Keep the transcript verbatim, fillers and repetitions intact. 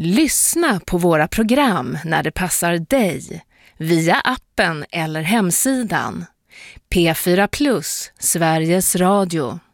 Lyssna på våra program när det passar dig via appen eller hemsidan. P fyra Plus, Sveriges Radio.